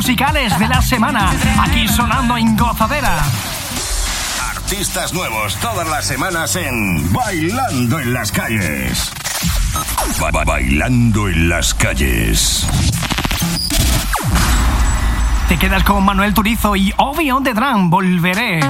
musicales de la semana, aquí sonando en Gozadera. Artistas nuevos todas las semanas en Bailando en las Calles. Bailando en las Calles. Te quedas con Manuel Turizo y Obi on the Drum. Volveré.